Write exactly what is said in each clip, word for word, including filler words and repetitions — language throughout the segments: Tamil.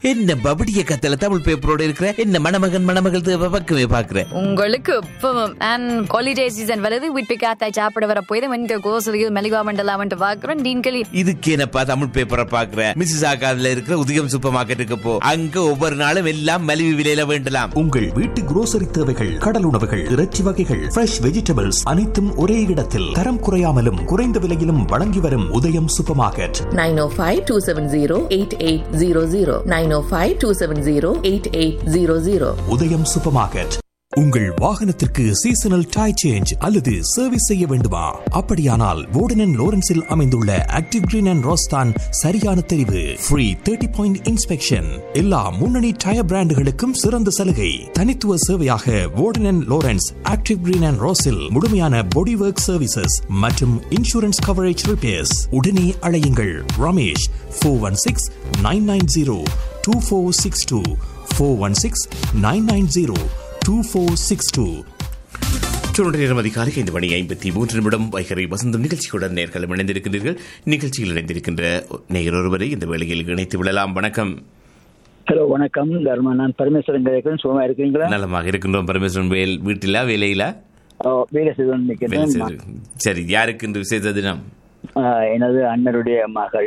என்ன பபடிய கத்தல தமிழ் பேப்பரோட இருக்கிற என்ன மணமகன் மணமகள் தேவை பக்கமே பாக்குறேன். உங்களுக்கு இப்பவும் அண்ட் ஹாலிடே சீசன் வருது. வீட்டு காத்தாய் சாப்பிட வர போய் வந்து கோசலியில் மெலிவா மண்டலா வந்து பாக்குறோம். டீன்களி இதுக்கு என்னப்பா தமிழ் பேப்பரை பாக்குறேன். மிஸ்ஸஸ் ஆகாதுல இருக்கிற உதயம் சூப்பர் மார்க்கெட்டுக்கு போ. அங்க ஒவ்வொரு நாளும் எல்லாம் மலிவு விலையில வேண்டலாம். உங்கள் வீட்டு குரோசரி தேவைகள், கடல் உணவுகள், இறைச்சி வகைகள், ஃப்ரெஷ் வெஜிடபிள்ஸ் அனைத்தும் ஒரே இடத்தில் தரம் குறையாமலும் குறைந்த விலையிலும் வழங்கி வரும் உதயம் super market. nine oh five, two seven zero, eight eight zero zero nine oh five, two seven zero, eight eight zero zero. உதயம் சூப்பர் மார்க்கெட். உங்கள் வாகனத்திற்கு சீசனல் டயர் சேஞ்ச் அல்லது சர்வீஸ் செய்ய வேண்டுமா? அப்படியானால் வோர்டன் அண்ட் லோரன்ஸில் அமைந்துள்ள ஆக்டிவ் கிரீன் அண்ட் ரோஸ்தான் சரியான தெரிவு. ஃப்ரீ தேர்ட்டி பாயிண்ட் இன்ஸ்பெக்ஷன், எல்லா முன்னணி டயர் பிராண்டுகளுக்கும் சிறந்த சலுகை. தனித்துவ சேவையாக வோர்டன் and Lawrence active green and ரோஸில் முழுமையான பாடி ஒர்க் சர்வீசஸ் மற்றும் இன்சூரன்ஸ் கவரேஜ் ரிப்பேர்ஸ். உடனே அழையுங்கள் Ramesh four one six nine nine zero two four six two four one six nine nine zero two four six two. நேரம் அதிகாலை ஐந்து மணி ஐம்பத்தி மூன்று நிமிடம் வைகரை வசந்தம் நிகழ்ச்சியுடன் நேர்களும் இணைந்திருக்கின்றீர்கள். நிகழ்ச்சியில் இணைந்திருக்கின்ற நேயர் ஒருவரை இந்த வேளையில் இணைத்து விடலாம். வணக்கம். ஹலோ, வணக்கம் தர்மா. நான் பரமேஸ்வரன் கேட்கிறேன். சுகமா இருக்கிறீங்களா? நலமாக இருக்கின்றோம் பரமேஸ்வரன். வேல் வீட்டிலா வேலையிலா? வேலை செய்து. சரி, யாருக்கு இந்த விசேஷ தினம்? எனது அண்ணனுடைய மகள்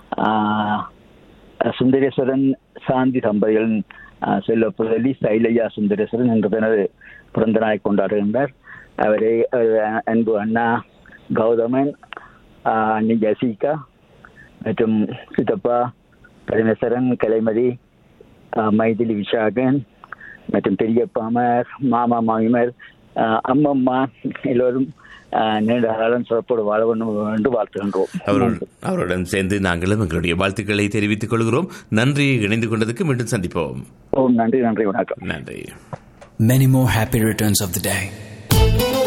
சுந்தரேஸ்வரன் சாந்தி தம்பதிகள் செல்ல புதலி சைலையா சுந்தரேஸ்வரன் என்ற தனது பிறந்த நாளை கொண்டாடுகின்றார். அவரை அன்பு அண்ணா கௌதமன், அண்ணி ஜசிகா மற்றும் சித்தப்பா பரமேஸ்வரன், கலைமதி, மைதிலி விஷாகன் மற்றும் பெரியப்பாமர், மாமா மாமிமார், அம்மம்மா எல்லோரும் நீண்ட காலம் சிறப்போடு வாழ வேண்டும் என்று வாழ்த்துகின்றோம். அவருடன் சேர்ந்து நாங்களும் எங்களுடைய வாழ்த்துக்களை தெரிவித்துக் கொள்கிறோம். நன்றி, இணைந்து கொண்டதுக்கு மீண்டும் சந்திப்போம். ஓ, நன்றி நன்றி வணக்கம். நன்றி. Many more happy returns of the day.